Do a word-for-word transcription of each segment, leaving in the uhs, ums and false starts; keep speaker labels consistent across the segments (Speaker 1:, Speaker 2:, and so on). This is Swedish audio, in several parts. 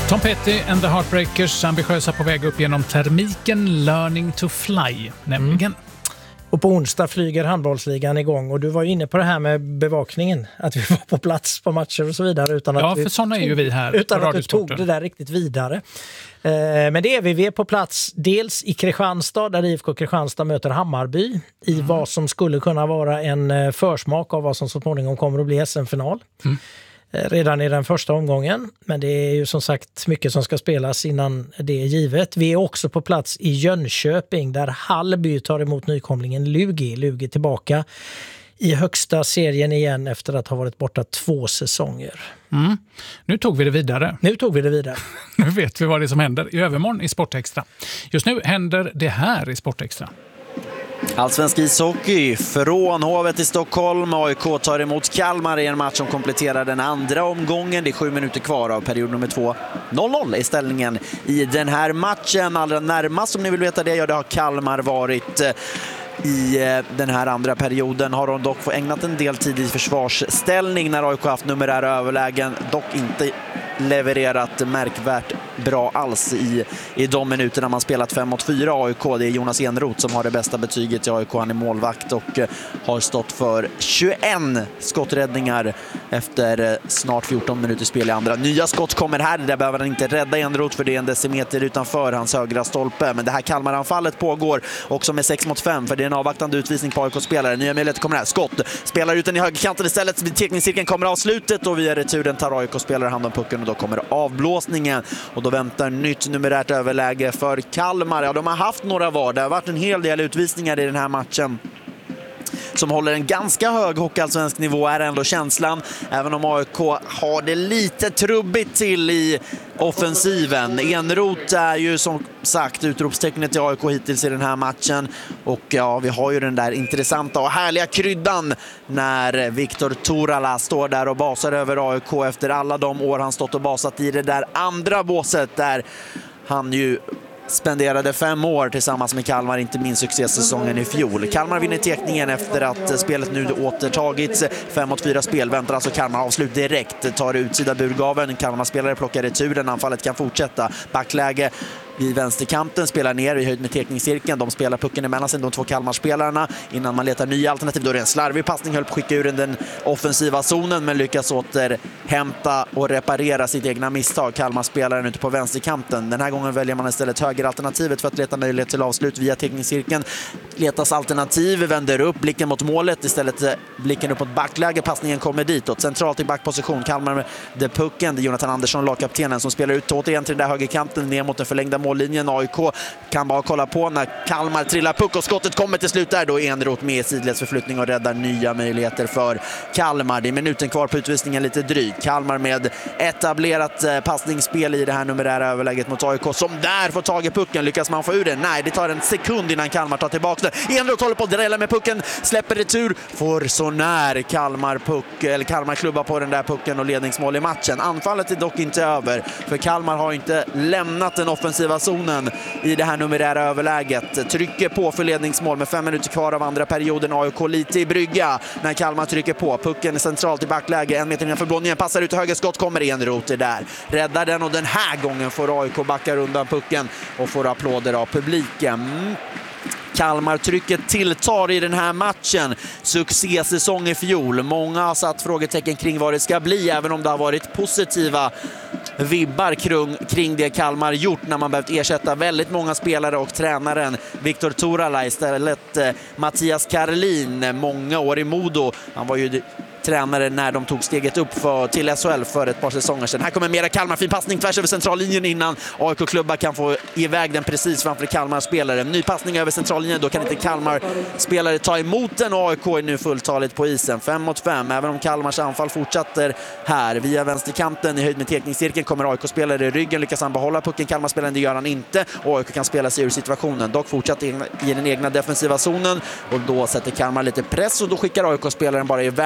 Speaker 1: Tom Petty and the Heartbreakers, ambitiösa på väg upp genom termiken Learning to Fly, nämligen. Mm.
Speaker 2: Och på onsdag flyger handbollsligan igång och du var inne på det här med bevakningen, att vi var på plats på matcher och så vidare utan att
Speaker 1: ja,
Speaker 2: vi
Speaker 1: för sådana är ju vi här
Speaker 2: utan att du tog det där riktigt vidare. Eh, men det är vi, vi är på plats dels i Kristianstad där I F K Kristianstad möter Hammarby i mm. vad som skulle kunna vara en försmak av vad som så småningom kommer att bli S M-final. Mm. Redan i den första omgången, men det är ju som sagt mycket som ska spelas innan det är givet. Vi är också på plats i Jönköping där Hallby tar emot nykomlingen Lugi. Lugi tillbaka i högsta serien igen efter att ha varit borta två säsonger.
Speaker 1: Mm. Nu tog vi det vidare.
Speaker 2: Nu tog vi det vidare.
Speaker 1: Nu vet vi vad det är som händer i övermorgon i Sportextra. Just nu händer det här i Sportextra.
Speaker 3: Allsvensk ishockey från Hovet i Stockholm. A I K tar emot Kalmar i en match som kompletterar den andra omgången. Det är sju minuter kvar av period nummer två. noll noll i ställningen i den här matchen. Allra närmast, om ni vill veta det, ja, det har Kalmar varit i den här andra perioden. Har de dock fått ägnat en del tid i försvarsställning när A I K haft numerära överlägen. Dock inte levererat märkvärt bra alls i, i de minuterna man spelat fem mot fyra A I K. Det är Jonas Enroth som har det bästa betyget i A I K. Han är målvakt och eh, har stått för tjugoett skotträddningar efter snart fjorton minuter spel i andra. Nya skott kommer här, där behöver han inte rädda Enroth för det är en decimeter utanför hans högra stolpe. Men det här Kalmaranfallet pågår också med sex mot fem för det är en avvaktande utvisning på A I K-spelare. Nya möjligheter kommer här, skott. Spelar ut den i högerkanten istället. Teckningscirkeln kommer av slutet och via returen tar A I K-spelare hand om pucken och då kommer avblåsningen och då väntar nytt numerärt överläge för Kalmar. Ja, de har haft några var. Det har varit en hel del utvisningar i den här matchen som håller en ganska hög hockeyallsvensk nivå är ändå känslan, även om A I K har det lite trubbigt till i offensiven. Enroth är ju som sagt utropstecknet i A I K hittills i den här matchen och ja, vi har ju den där intressanta och härliga kryddan när Viktor Torala står där och basar över A I K efter alla de år han stått och basat i det där andra båset där han ju spenderade fem år tillsammans med Kalmar, inte minst succésäsongen i fjol. Kalmar vinner teckningen efter att spelet nu återtagits. fem mot fyra spel väntar alltså Kalmar avslut direkt. Tar utsida burgaven. Kalmar-spelare plockar returen. Anfallet kan fortsätta. Backläge vid vänsterkanten, spelar ner i höjd med teckningscirkeln. De spelar pucken emellan sig, de två Kalmar-spelarna. Innan man letar nya alternativ, då är det en slarvig passning. Höll på att skicka ur den offensiva zonen, men lyckas återhämta och reparera sitt egna misstag. Kalmar-spelaren ute på vänsterkanten. Den här gången väljer man istället högeralternativet för att leta möjlighet till avslut via teckningscirkeln. Letas alternativ, vänder upp blicken mot målet. Istället blicken upp mot backläge. Passningen kommer ditåt. Centralt i backposition. Kalmar med det pucken. Det är Jonathan Andersson, lagkaptenen, som spelar ut återigen till den där högerkanten ner mot den förlängda mållinjen. A I K kan bara kolla på när Kalmar trillar puck och skottet kommer till slut där. Då är Enroth med sidledsförflyttning och räddar nya möjligheter för Kalmar. Det är minuten kvar på utvisningen, lite drygt. Kalmar med etablerat passningsspel i det här numerära överläget mot A I K som där får tag i pucken. Lyckas man få ur den? Nej, det tar en sekund innan Kalmar tar tillbaka den. Enroth håller på att drälla med pucken, släpper retur, får så när Kalmar puck, eller Kalmar klubba på den där pucken och ledningsmål i matchen. Anfallet är dock inte över, för Kalmar har inte lämnat den offensiva zonen i det här numerära överläget. Trycker på för ledningsmål med fem minuter kvar av andra perioden. A I K lite i brygga när Kalmar trycker på. Pucken är centralt i backläge, en meter innanför blåningen, passar ut och höger skott, kommer Enroth där. Räddar den och den här gången får A I K backa undan pucken och får applåder av publiken. Kalmar-trycket tilltar i den här matchen. Succésäsong i fjol. Många har satt frågetecken kring vad det ska bli, även om det har varit positiva vibbar kring, kring det Kalmar gjort när man behövt ersätta väldigt många spelare och tränaren Viktor Torala istället eh, Mattias Karlin, många år i Modo. Han var ju tränare när de tog steget upp för, till S H L för ett par säsonger sedan. Här kommer mera Kalmar, fin passning tvärs över centrallinjen innan A I K-klubbar kan få iväg den precis framför Kalmar-spelare. Ny passning över centrallinjen, då kan inte Kalmar-spelare ta emot den och A I K är nu fulltaligt på isen. fem mot fem, även om Kalmars anfall fortsätter här via vänsterkanten i höjd med teckningscirkeln kommer A I K-spelare i ryggen, lyckas han behålla pucken. Kalmar-spelaren, det gör han inte och A I K kan spela sig ur situationen. Dock fortsätter i den egna defensiva zonen och då sätter Kalmar lite press och då skickar A I K-spelaren bara iväg den för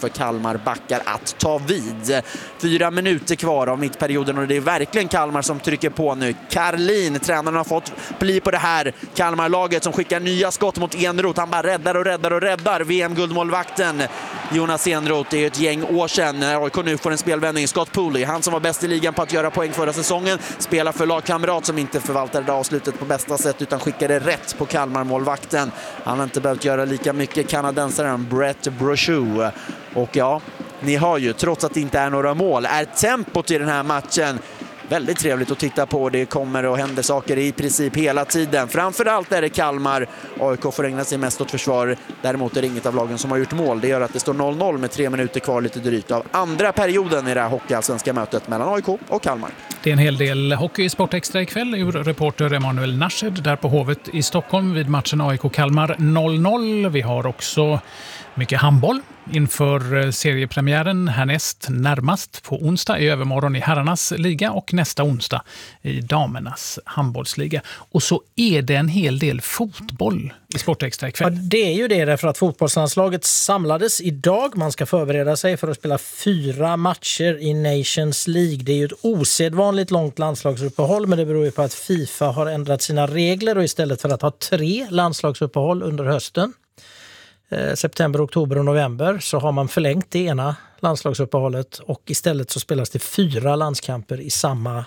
Speaker 3: för Kalmar backar att ta vid. Fyra minuter kvar av mittperioden och det är verkligen Kalmar som trycker på nu. Karlin, tränaren, har fått bli på det här Kalmar-laget som skickar nya skott mot Enroth. Han bara räddar och räddar och räddar. V M-guldmålvakten Jonas Enroth, det är ett gäng år sedan. A I K nu får en spelvändning. Scott Pooley, han som var bäst i ligan på att göra poäng förra säsongen, spelar för lagkamrat som inte förvaltade det avslutet på bästa sätt utan skickade rätt på Kalmar-målvakten. Han har inte behövt göra lika mycket, kanadensaren Brett Brochu. Och ja, ni har ju, trots att det inte är några mål, är tempot i den här matchen väldigt trevligt att titta på. Det kommer och händer saker i princip hela tiden. Framförallt är det Kalmar. A I K får ägna sig mest åt försvar. Däremot är det inget av lagen som har gjort mål. Det gör att det står noll noll med tre minuter kvar lite drygt av andra perioden i det här hockeyallsvenska mötet mellan A I K och Kalmar.
Speaker 1: Det är en hel del hockey i Sport Extra ikväll ur reporter Emanuel Nashed där på Hovet i Stockholm vid matchen A I K-Kalmar noll noll. Vi har också mycket handboll inför seriepremiären härnäst närmast på onsdag i övermorgon i herrarnas liga och nästa onsdag i damernas handbollsliga. Och så är det en hel del fotboll i Sport Extra ikväll.
Speaker 2: Ja, det är ju det därför att fotbollslandslaget samlades idag. Man ska förbereda sig för att spela fyra matcher i Nations League. Det är ju ett osedvanligt långt landslagsuppehåll, men det beror ju på att FIFA har ändrat sina regler och istället för att ha tre landslagsuppehåll under hösten, september, oktober och november, så har man förlängt det ena landslagsuppehållet och istället så spelas det fyra landskamper i samma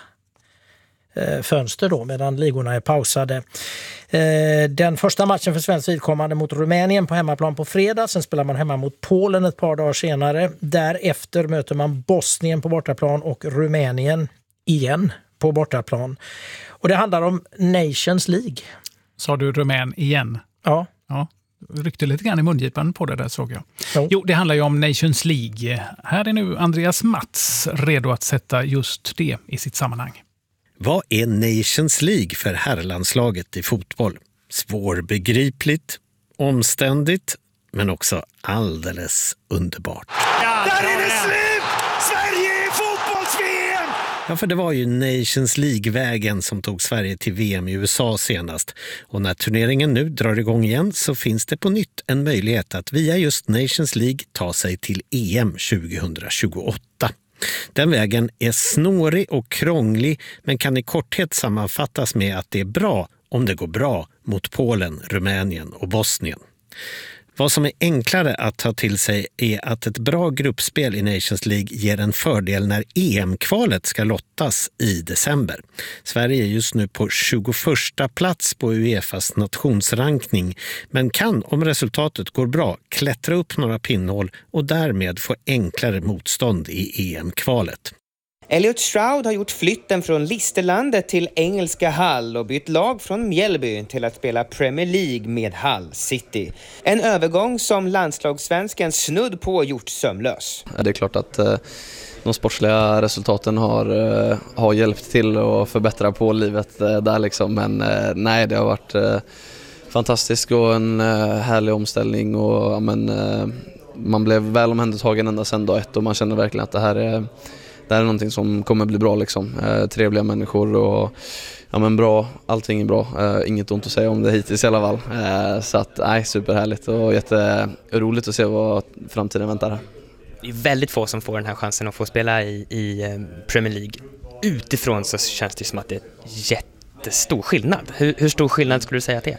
Speaker 2: eh, fönster då medan ligorna är pausade. Eh, den första matchen för svensk vidkommande mot Rumänien på hemmaplan på fredag, sen spelar man hemma mot Polen ett par dagar senare. Därefter möter man Bosnien på bortaplan och Rumänien igen på bortaplan. Och det handlar om Nations League.
Speaker 1: Sa du Rumän igen?
Speaker 2: Ja.
Speaker 1: Ja. Ryckte lite grann i mungipan på det där, såg jag.
Speaker 2: Jo.
Speaker 1: Jo, det handlar ju om Nations League. Här är nu Andreas Mats redo att sätta just det i sitt sammanhang.
Speaker 4: Vad är Nations League för herrlandslaget i fotboll? Svårbegripligt, omständigt, men också alldeles underbart.
Speaker 5: Ja, där är det slut! Sverige är fotbolls-V M!
Speaker 4: Ja, för det var ju Nations League-vägen som tog Sverige till V M i U S A senast. Och när turneringen nu drar igång igen så finns det på nytt en möjlighet att via just Nations League ta sig till E M tjugohundratjugoåtta. Den vägen är snårig och krånglig men kan i korthet sammanfattas med att det är bra om det går bra mot Polen, Rumänien och Bosnien. Vad som är enklare att ta till sig är att ett bra gruppspel i Nations League ger en fördel när E M-kvalet ska lottas i december. Sverige är just nu på tjugoförsta plats på UEFAs nationsrankning men kan, om resultatet går bra, klättra upp några pinnhål och därmed få enklare motstånd i E M-kvalet.
Speaker 6: Elliot Stroud har gjort flytten från Listerlandet till engelska Hull och bytt lag från Mjällby till att spela Premier League med Hull City. En övergång som landslagssvensken snudd på gjort sömlös.
Speaker 7: Det är klart att eh, de sportsliga resultaten har, eh, har hjälpt till att förbättra på livet eh, där liksom. Men eh, nej, det har varit eh, fantastiskt och en eh, härlig omställning och ja, men, eh, man blev väl omhändertagen ända sedan dag ett och man känner verkligen att det här är Det här är någonting som kommer bli bra liksom. Eh, trevliga människor och ja men bra, allting är bra. Eh, inget ont att säga om det hittills i alla fall. Eh, så att nej, superhärligt och jätteroligt att se vad framtiden väntar här.
Speaker 8: Det är väldigt få som får den här chansen att få spela i, i Premier League. Utifrån så känns det som att det är jättestor skillnad. Hur, hur stor skillnad skulle du säga att det är?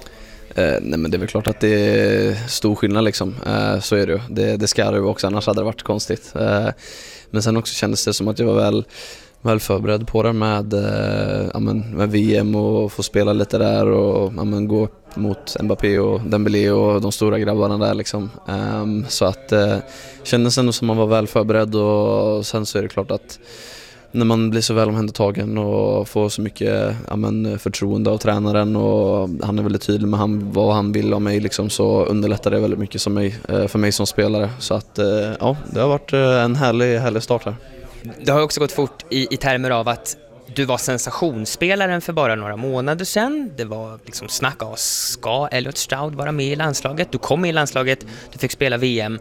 Speaker 7: Eh, nej men det är väl klart att det är stor skillnad liksom. Eh, så är det ju. Det, det ska det ju också, annars hade det varit konstigt. Eh, Men sen också kändes det som att jag var väl, väl förberedd på det med, eh, ja, men, med V M och få spela lite där och ja, men, gå upp mot Mbappé och Dembélé och de stora grabbarna där liksom. Um, så att eh, kändes ändå som man var väl förberedd och sen så är det klart att när man blir så väl omhändertagen och får så mycket ja, men, förtroende av tränaren och han är väldigt tydlig med han, vad han vill av mig liksom, så underlättar det väldigt mycket som mig, för mig som spelare. Så att ja, det har varit en härlig, härlig start här.
Speaker 8: Det har också gått fort i, i termer av att du var sensationsspelaren för bara några månader sedan. Det var liksom snack av, ska Elliot Stroud vara med i landslaget? Du kom med i landslaget, du fick spela V M.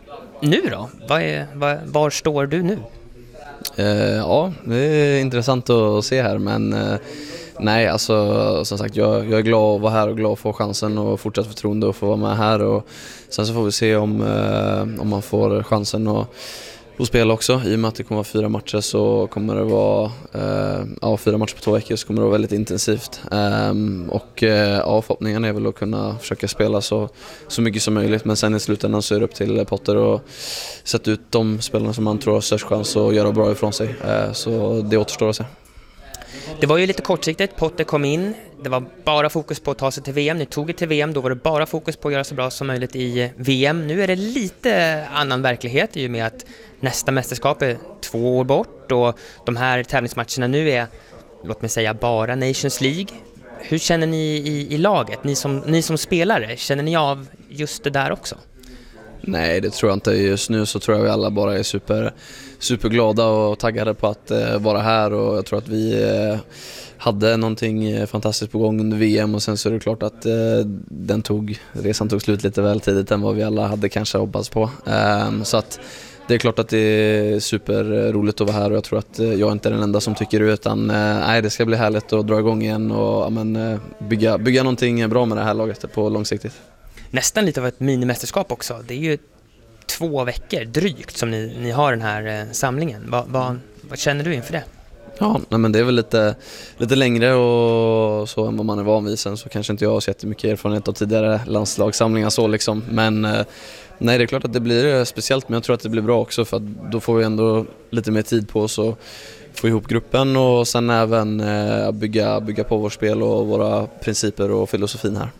Speaker 8: Nu då? Var, är, var, var står du nu?
Speaker 7: Eh, ja, det är intressant att se här men eh, Nej, alltså som sagt, jag, jag är glad att vara här och glad att få chansen och fortsatt förtroende att få vara med här. Och sen så får vi se om, eh, om man får chansen att och spela också. I och med att det kommer att vara fyra matcher så kommer det vara eh, ja, fyra matcher på två veckor så kommer det vara väldigt intensivt. Um, och eh, ja, förhoppningen är väl att kunna försöka spela så, så mycket som möjligt. Men sen i slutändan så är det upp till Potter och sätta ut de spelarna som man tror har störst chans att göra bra ifrån sig. Uh, så det återstår att se.
Speaker 8: Det var ju lite kortsiktigt, Potter kom in, det var bara fokus på att ta sig till V M, ni tog er till V M, då var det bara fokus på att göra så bra som möjligt i V M. Nu är det lite annan verklighet i och med att nästa mästerskap är två år bort och de här tävlingsmatcherna nu är, låt mig säga, bara Nations League. Hur känner ni i, i laget, ni som, ni som spelare, känner ni av just det där också?
Speaker 7: Nej, det tror jag inte. Just nu så tror jag vi alla bara är super, superglada och taggade på att eh, vara här och jag tror att vi eh, hade någonting fantastiskt på gång under V M och sen så är det klart att eh, den tog, resan tog slut lite väl tidigt än vad vi alla hade kanske hoppats på. Eh, så att det är klart att det är superroligt att vara här och jag tror att eh, jag inte är den enda som tycker det utan eh, nej, det ska bli härligt att dra igång igen och ja, men, eh, bygga, bygga någonting bra med det här laget på långsiktigt.
Speaker 8: Nästan lite av ett minimästerskap också. Det är ju två veckor drygt som ni, ni har den här eh, samlingen. Va, va, vad känner du inför det?
Speaker 7: Ja, nej, men det är väl lite, lite längre och så än vad man är van vid. Sen så kanske inte jag har sett mycket erfarenhet av tidigare landslagssamlingar så liksom. Men eh, nej, det är klart att det blir speciellt men jag tror att det blir bra också för att då får vi ändå lite mer tid på oss och få ihop gruppen och sen även eh, bygga, bygga på vårt spel och våra principer och filosofin här.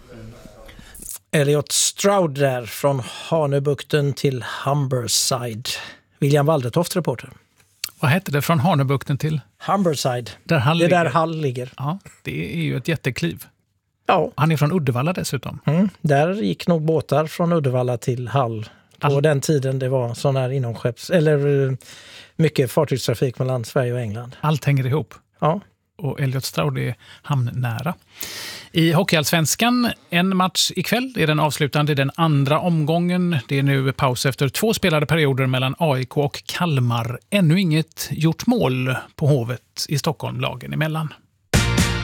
Speaker 2: Elliot Stroud där från Hanöbukten till Humberside. William Waldertoft, reporter.
Speaker 1: Vad heter det? Från Hanöbukten till?
Speaker 2: Humberside.
Speaker 1: Där Hall
Speaker 2: det är
Speaker 1: ligger.
Speaker 2: där Hall ligger.
Speaker 1: Ja, det är ju ett jättekliv.
Speaker 2: Ja.
Speaker 1: Han är från Uddevalla dessutom.
Speaker 2: Mm, där gick nog båtar från Uddevalla till Hall. På All... den tiden det var sån här inomskepps... Eller mycket fartygstrafik mellan Sverige och England.
Speaker 1: Allt hänger ihop.
Speaker 2: Ja.
Speaker 1: Och Elliot Stroud är hamnnära. I Hockeyallsvenskan, en match ikväll. Det är den avslutande, den andra omgången. Det är nu paus efter två spelade perioder mellan A I K och Kalmar. Ännu inget gjort mål på Hovet i Stockholm, lagen emellan.